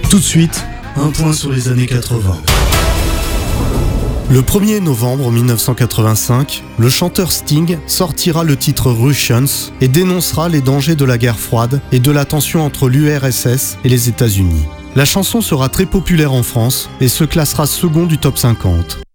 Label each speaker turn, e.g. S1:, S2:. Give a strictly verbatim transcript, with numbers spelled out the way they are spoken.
S1: Tout de suite, un point sur les années quatre-vingts. Le premier novembre mille neuf cent quatre-vingt-cinq, le chanteur Sting sortira le titre Russians et dénoncera les dangers de la guerre froide et de la tension entre l'U R S S et les États-Unis. La chanson sera très populaire en France et se classera second du top cinquante.